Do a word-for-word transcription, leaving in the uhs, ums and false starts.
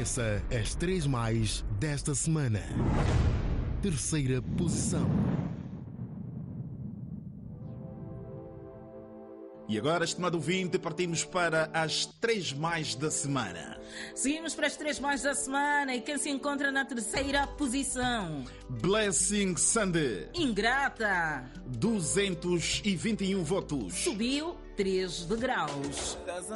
Conheça as três mais desta semana. Terceira posição. E agora, estimado ouvinte, partimos para as três mais da semana. Seguimos para as três mais da semana e quem se encontra na terceira posição? Blessing Sunday. Ingrata. duzentos e vinte e um votos. Subiu três degraus.